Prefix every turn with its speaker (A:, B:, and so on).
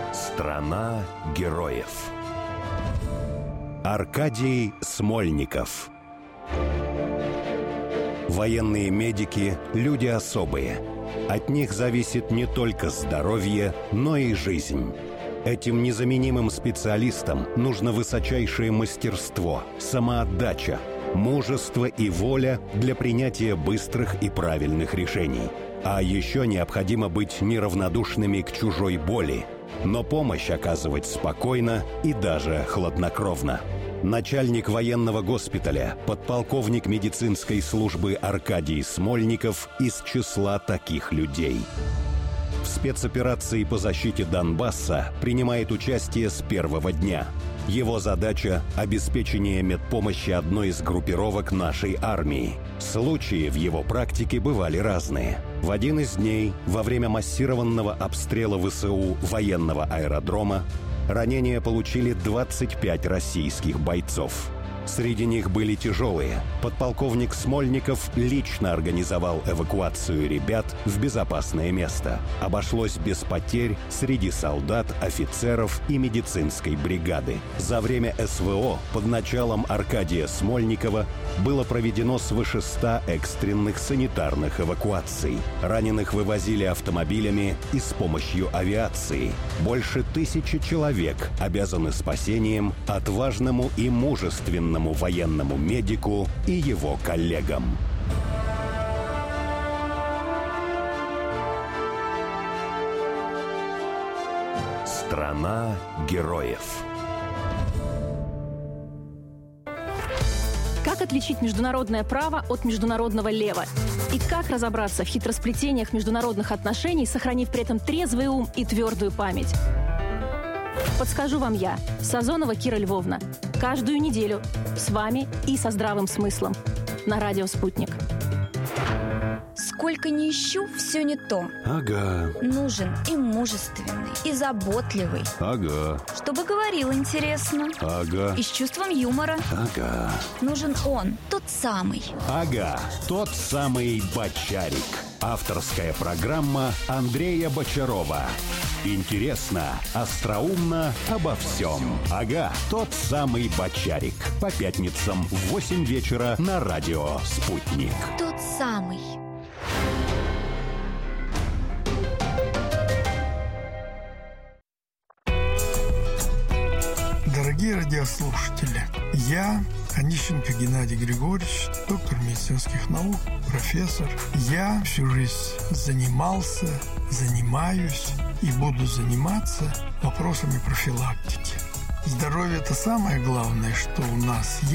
A: Страна героев. Аркадий Смольников. Военные медики – люди особые. От них зависит не только здоровье, но и жизнь. Этим незаменимым специалистам нужно высочайшее мастерство, самоотдача, мужество и воля для принятия быстрых и правильных решений. А еще необходимо быть неравнодушными к чужой боли, но помощь оказывать спокойно и даже хладнокровно. Начальник военного госпиталя, подполковник медицинской службы Аркадий Смольников из числа таких людей. В спецоперации по защите Донбасса принимает участие с первого дня. Его задача – обеспечение медпомощи одной из группировок нашей армии. Случаи в его практике бывали разные. В один из дней, во время массированного обстрела ВСУ военного аэродрома, ранения получили 25 российских бойцов. Среди них были тяжелые. Подполковник Смольников лично организовал эвакуацию ребят в безопасное место. Обошлось без потерь среди солдат, офицеров и медицинской бригады. За время СВО под началом Аркадия Смольникова было проведено свыше 100 экстренных санитарных эвакуаций. Раненых вывозили автомобилями и с помощью авиации. Больше 1000 человек обязаны спасением отважному и мужественному военному медику и его коллегам. Страна героев.
B: Как отличить международное право от международного лева? И как разобраться в хитросплетениях международных отношений, сохранив при этом трезвый ум и твердую память? Подскажу вам я, Сазонова Кира Львовна. Каждую неделю с вами и со здравым смыслом на радио «Спутник».
C: Сколько ни ищу, все не то.
A: Ага.
C: Нужен и мужественный, и заботливый.
A: Ага.
C: Чтобы говорил интересно.
A: Ага.
C: И с чувством юмора.
A: Ага.
C: Нужен он, тот самый.
A: Ага, тот самый Бочарик. Авторская программа Андрея Бочарова. Интересно, остроумно, обо всем. Ага, тот самый Бочарик. По пятницам в 8 вечера на радио «Спутник».
C: Тот самый.
D: Дорогие радиослушатели, я, Онищенко Геннадий Григорьевич, доктор медицинских наук, профессор. Я всю жизнь занимался, занимаюсь и буду заниматься вопросами профилактики. Здоровье – это самое главное, что у нас есть.